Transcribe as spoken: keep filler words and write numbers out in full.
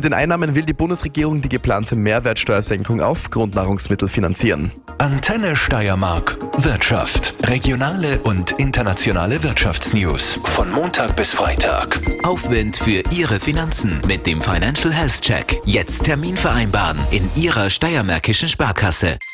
Mit den Einnahmen will die Bundesregierung die geplante Mehrwertsteuersenkung auf Grundnahrungsmittel finanzieren. Antenne Steiermark. Wirtschaft. Regionale und internationale Wirtschaftsnews. Von Montag bis Freitag. Aufwind für Ihre Finanzen mit dem Financial Health Check. Jetzt Termin vereinbaren in Ihrer steiermärkischen Sparkasse.